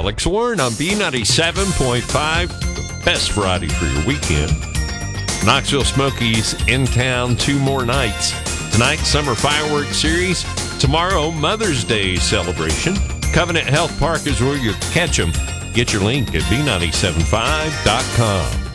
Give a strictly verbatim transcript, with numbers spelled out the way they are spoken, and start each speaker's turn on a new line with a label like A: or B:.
A: Alex Warren on B ninety-seven point five, best variety for your weekend. Knoxville Smokies in town two more nights. Tonight, Summer Fireworks Series. Tomorrow, Mother's Day celebration. Covenant Health Park is where you catch them. Get your link at B nine seven five dot com.